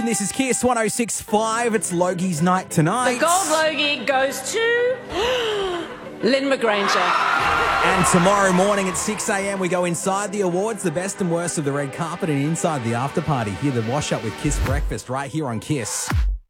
This is Kiss 106.5. It's Logie's night tonight. The gold Logie goes to Lynn McGranger. And tomorrow morning at 6 a.m. we go inside the awards, the best and worst of the red carpet, and inside the after party. Hear the wash up with Kiss Breakfast right here on Kiss.